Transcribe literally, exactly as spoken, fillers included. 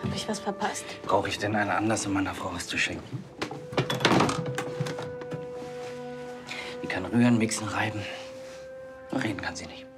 Habe ich was verpasst? Brauche ich denn einen Anlass, um meiner Frau was zu schenken? Die kann rühren, mixen, reiben. Reden kann sie nicht.